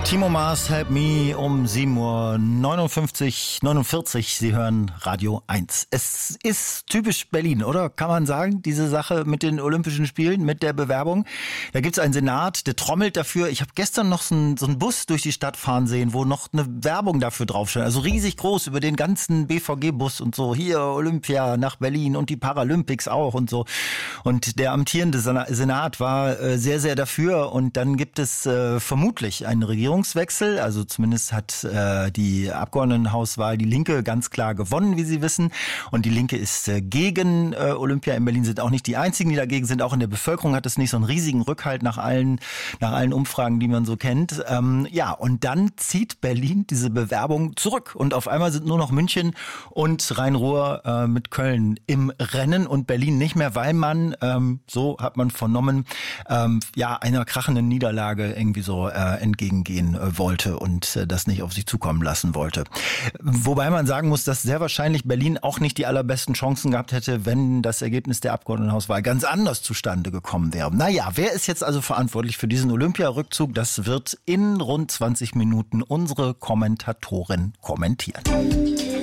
Timo Maas, Help Me um 7:49 Uhr. Sie hören Radio 1. Es ist typisch Berlin, oder? Kann man sagen, diese Sache mit den Olympischen Spielen, mit der Bewerbung. Da gibt's einen Senat, der trommelt dafür. Ich habe gestern noch so einen Bus durch die Stadt fahren sehen, wo noch eine Werbung dafür draufsteht. Also riesig groß über den ganzen BVG-Bus und so. Hier Olympia nach Berlin und die Paralympics auch und so. Und der amtierende Senat war sehr, sehr dafür. Und dann gibt es vermutlich einen Regierungswechsel. Also zumindest hat die Abgeordnetenhauswahl die Linke ganz klar gewonnen, wie Sie wissen. Und die Linke ist gegen Olympia in Berlin, sind auch nicht die einzigen, die dagegen sind. Auch in der Bevölkerung hat es nicht so einen riesigen Rückhalt nach allen Umfragen, die man so kennt. Ja, und dann zieht Berlin diese Bewerbung zurück. Und auf einmal sind nur noch München und Rhein-Ruhr mit Köln im Rennen und Berlin nicht mehr, weil man, so hat man vernommen, einer krachenden Niederlage irgendwie so entgegengehen wollte und das nicht auf sich zukommen lassen wollte. Wobei man sagen muss, dass sehr wahrscheinlich Berlin auch nicht die allerbesten Chancen gehabt hätte, wenn das Ergebnis der Abgeordnetenhauswahl ganz anders zustande gekommen wäre. Naja, wer ist jetzt also verantwortlich für diesen Olympiarückzug? Das wird in rund 20 Minuten unsere Kommentatorin kommentieren.